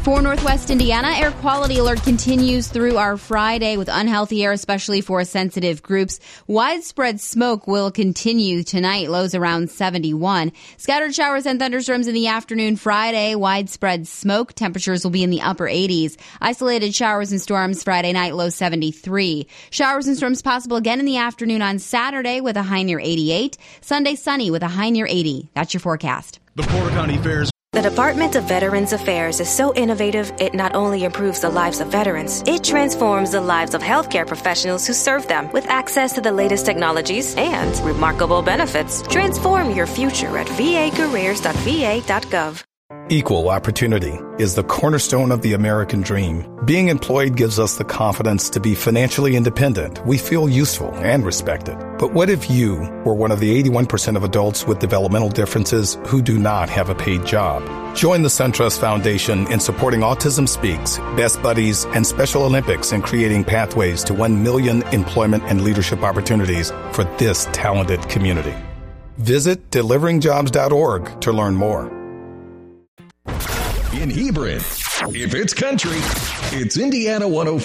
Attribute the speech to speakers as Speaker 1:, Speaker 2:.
Speaker 1: For Northwest Indiana, air quality alert continues through our Friday with unhealthy air, especially for sensitive groups. Widespread smoke will continue tonight, lows around 71. Scattered showers and thunderstorms in the afternoon Friday. Widespread smoke, temperatures will be in the upper 80s. Isolated showers and storms Friday night, low 73. Showers and storms possible again in the afternoon on Saturday with a high near 88. Sunday sunny with a high near 80. That's your forecast.
Speaker 2: The Porter County Fair's
Speaker 3: The Department of Veterans Affairs is so innovative, it not only improves the lives of veterans, it transforms the lives of healthcare professionals who serve them with access to the latest technologies and remarkable benefits. Transform your future at vacareers.va.gov.
Speaker 4: Equal opportunity is the cornerstone of the American dream. Being employed gives us the confidence to be financially independent. We feel useful and respected. But what if you were one of the 81% of adults with developmental differences who do not have a paid job? Join the SunTrust Foundation in supporting Autism Speaks, Best Buddies, and Special Olympics in creating pathways to 1 million employment and leadership opportunities for this talented community. Visit deliveringjobs.org to learn more.
Speaker 2: in Hebron. If it's country, it's Indiana 105.